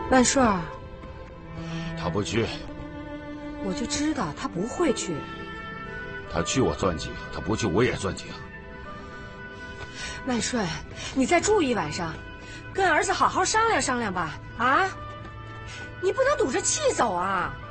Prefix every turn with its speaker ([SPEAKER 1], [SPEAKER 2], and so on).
[SPEAKER 1] 万顺儿，
[SPEAKER 2] 他不去，
[SPEAKER 1] 我就知道他不会去。
[SPEAKER 2] 他去我钻井，他不去我也钻井。
[SPEAKER 1] 万顺，你再住一晚上，跟儿子好好商量商量吧。啊，你不能赌着气走啊！